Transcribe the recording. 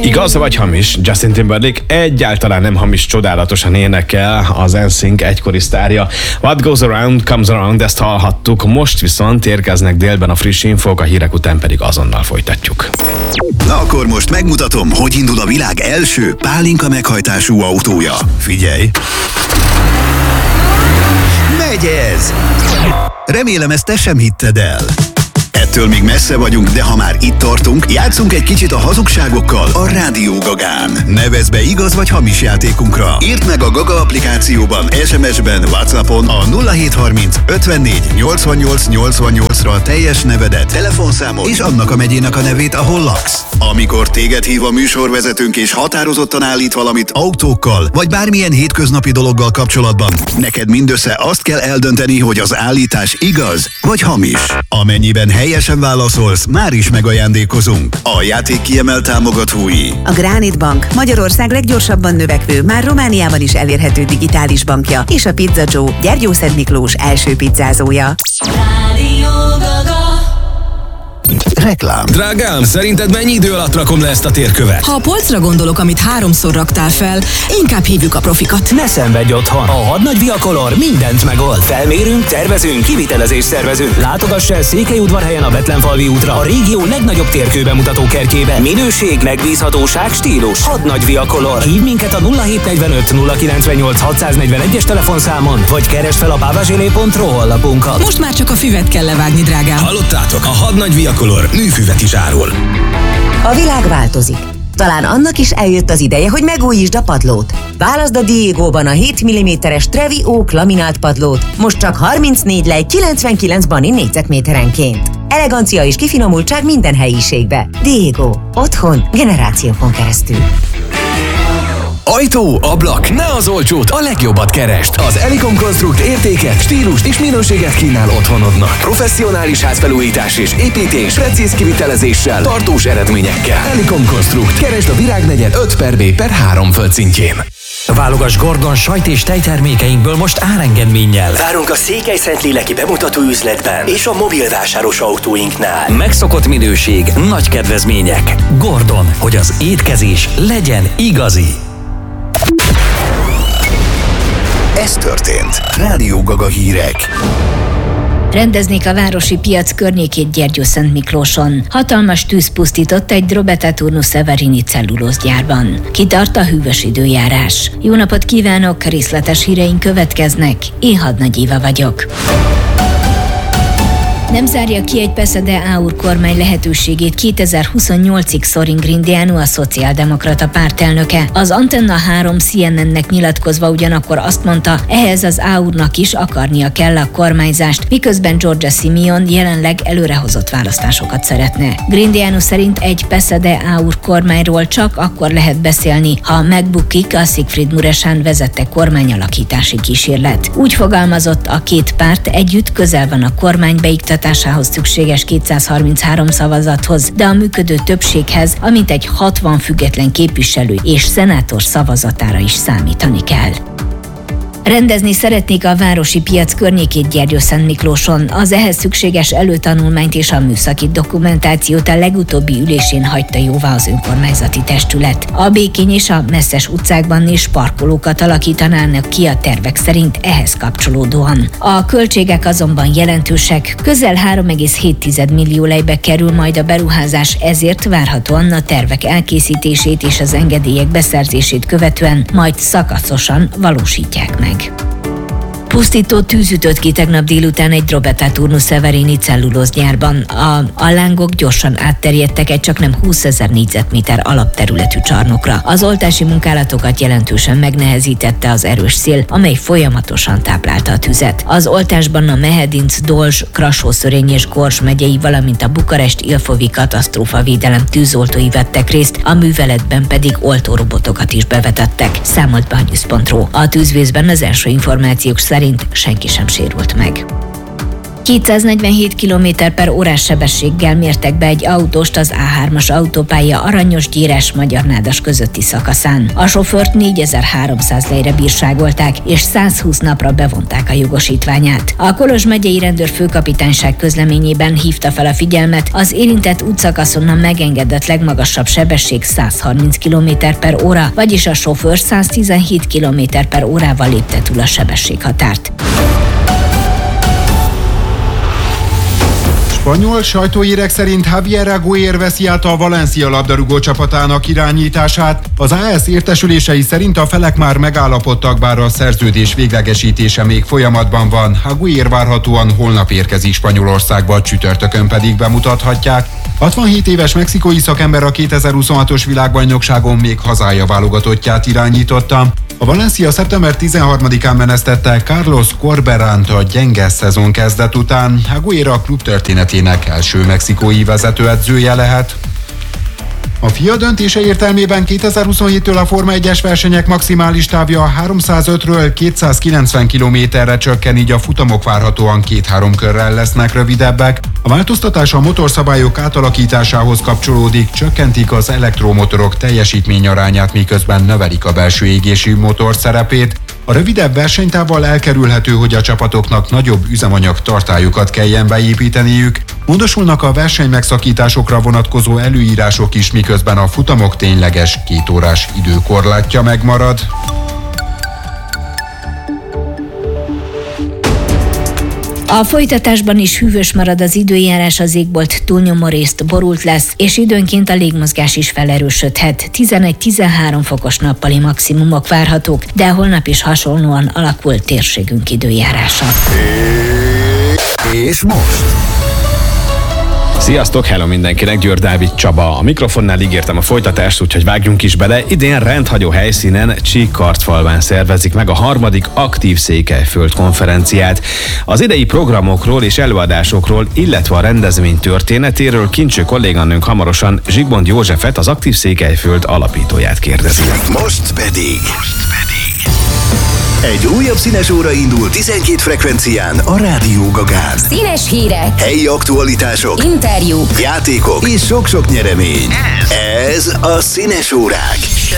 Igaz vagy hamis? Justin Timberlake egyáltalán nem hamis, csodálatosan énekel az NSYNC egykori sztárja. What goes around comes around, ezt hallhattuk, most viszont érkeznek délben a friss infók, a hírek után pedig azonnal folytatjuk. Na akkor most megmutatom, hogy indul a világ első pálinka meghajtású autója. Figyelj! Megy ez! Remélem, ezt te sem hitted el. Ettől még messze vagyunk, de ha már itt tartunk, játszunk egy kicsit a hazugságokkal a Rádió Gagán. Nevezz be igaz vagy hamis játékunkra. Írd meg a Gaga applikációban, SMS-ben, WhatsAppon a 0730 54 88 88-ra teljes nevedet, telefonszámot és annak a megyének a nevét, ahol laksz. Amikor téged hív a műsorvezetőnk és határozottan állít valamit autókkal, vagy bármilyen hétköznapi dologgal kapcsolatban, neked mindössze azt kell eldönteni, hogy az állítás igaz vagy hamis. Amennyiben helyesen válaszolsz, már is megajándékozunk. A játék kiemelt támogatói: a Granit Bank, Magyarország leggyorsabban növekvő, már Romániában is elérhető digitális bankja, és a Pizza Joe, Gyergyószent Miklós első pizzázója. Reklám. Drágám, szerinted mennyi idő alatt rakom le ezt a térkövet? Ha a polcra gondolok, amit 3-szor raktál fel, inkább hívjuk a profikat. Ne szenvedj otthon! A Hadnagy Viacolor mindent megold. Felmérünk, tervezünk, kivitelezést szervezünk. Látogass el Székelyudvarhelyen a Betlenfalvi útra, a régió legnagyobb térkőbemutató kertjébe. Minőség, megbízhatóság, stílus. Hadnagy Viacolor. Hív minket a 0745 098 641-es telefonszámon, vagy keresd fel a pavazselé.ro honlapunkat. Most már csak a füvet kell levágni, drágám. Hallottátok? A Hadnagy Viacolor műfüvet is árul. A világ változik. Talán annak is eljött az ideje, hogy megújítsd a padlót. Válaszd a Diegóban a 7 mm-es Trevi Oak laminált padlót, most csak 34 lej 99 bani négyzetméterenként. Elegancia és kifinomultság minden helyiségbe. Diego. Otthon generációkon keresztül. Ajtó, ablak, ne az olcsót, a legjobbat kerest. Az Elikon Construct értéket, stílust és minőséget kínál otthonodnak. Professzionális házfelújítás és építés, precíz kivitelezéssel, tartós eredményekkel. Elikon Construct. Keresd a Virágnegyed 5/B/3 földszintjén. Válogass Gordon sajt és tejtermékeinkből most árengedménnyel. Várunk a Székelyszentléki bemutató üzletben és a mobilvásáros autóinknál. Megszokott minőség, nagy kedvezmények. Gordon, hogy az étkezés legyen igazi. Ez történt. Rádió Gaga hírek. Rendeznék a városi piac környékét Gyergyószent Miklóson. Hatalmas tűz pusztított egy Drobeta Turnus Severini cellulózgyárban. Kitart a hűvös időjárás. Jó napot kívánok, részletes híreink következnek. Én Hadnagy Éva vagyok. Nem zárja ki egy Peszede Áur kormány lehetőségét 2028-ig Sorin Grindeanu, a szociáldemokrata pártelnöke. Az Antenna 3 CNN-nek nyilatkozva ugyanakkor azt mondta, ehhez az Áurnak is akarnia kell a kormányzást, miközben Giorgia Simeon jelenleg előrehozott választásokat szeretne. Grindeanu szerint egy Peszede Áur kormányról csak akkor lehet beszélni, ha megbukik a Siegfried Muresan vezette kormányalakítási kísérlet. Úgy fogalmazott, a két párt együtt közel van a kormány beiktatásához szükséges 233 szavazathoz, de a működő többséghez, amint egy 60 független képviselő és szenátor szavazatára is számítani kell. Rendezni szeretnék a városi piac környékét Gyergyószent Miklóson. Az ehhez szükséges előtanulmányt és a műszaki dokumentációt a legutóbbi ülésén hagyta jóvá az önkormányzati testület. A Békény és a Messzes utcákban is parkolókat alakítanának ki a tervek szerint ehhez kapcsolódóan. A költségek azonban jelentősek, közel 3,7 millió lejbe kerül majd a beruházás, ezért várhatóan a tervek elkészítését és az engedélyek beszerzését követően majd szakaszosan valósítják meg. Pusztító tűz ütött ki tegnap délután egy Drobeta Turnus Severini cellulózgyárban. A lángok gyorsan átterjedtek egy csaknem 20 000 négyzetméter alapterületű csarnokra. Az oltási munkálatokat jelentősen megnehezítette az erős szél, amely folyamatosan táplálta a tüzet. Az oltásban a Mehedinc, Dolzs, Krassó-Szörény és Kors megyei, valamint a Bukarest-Ilfovi katasztrófavédelem tűzoltói vettek részt, a műveletben pedig oltórobotokat is bevetettek, számolt be a News.ru. A tűzvészben az első információk szerint senki sem sérült meg. 247 km/h sebességgel mértek be egy autóst az A3-as autópálya Aranyos-Gyéres Magyarnádas közötti szakaszán. A sofőrt 4300 lejre bírságolták, és 120 napra bevonták a jogosítványát. A Kolozs megyei rendőrfőkapitányság közleményében hívta fel a figyelmet, az érintett útszakaszon a megengedett legmagasabb sebesség 130 km/h, vagyis a sofőr 117 km/h-val lépte túl a sebességhatárt. Spanyol sajtóhírek szerint Javier Aguirre veszi át a Valencia labdarúgó csapatának irányítását. Az AS értesülései szerint a felek már megállapodtak, bár a szerződés véglegesítése még folyamatban van. Aguirre várhatóan holnap érkezik Spanyolországba, csütörtökön pedig bemutathatják. 67 éves mexikói szakember a 2026-os világbajnokságon még hazája válogatottját irányította. A Valencia szeptember 13-án menesztette Carlos Corberánt a gyenge szezon kezdet után. Aguirre a klub történetének első mexikói vezetőedzője lehet. A FIA döntése értelmében 2027-től a Forma 1-es versenyek maximális távja 305-ről 290 km-re csökken, így a futamok várhatóan 2-3 körrel lesznek rövidebbek. A változtatás a motorszabályok átalakításához kapcsolódik, csökkentik az elektromotorok teljesítményarányát, miközben növelik a belső égésű motor szerepét. A rövidebb versenytávval elkerülhető, hogy a csapatoknak nagyobb üzemanyag tartályokat kelljen beépíteniük. Módosulnak a versenymegszakításokra vonatkozó előírások is, miközben a futamok tényleges 2 órás időkorlátja megmarad. A folytatásban is hűvös marad az időjárás, az égbolt túlnyomó részt borult lesz, és időnként a légmozgás is felerősödhet. 11-13 fokos nappali maximumok várhatók, de holnap is hasonlóan alakul térségünk időjárása. És most? Sziasztok, hello mindenkinek, Győr Dávid Csaba. A mikrofonnál ígértem a folytatást, úgyhogy vágjunk is bele. Idén rendhagyó helyszínen, Csíkkartfalván szervezik meg a 3. aktív Székelyföld konferenciát. Az idei programokról és előadásokról, illetve a rendezvény történetéről Kincső kolléganőnk hamarosan Zsigmond Józsefet, az Aktív Székelyföld alapítóját kérdezi. Most pedig egy újabb színes óra indul 12 frekvencián a Rádió Gagán. Színes hírek, helyi aktualitások, interjúk, játékok és sok-sok nyeremény. Ez a Színes órák.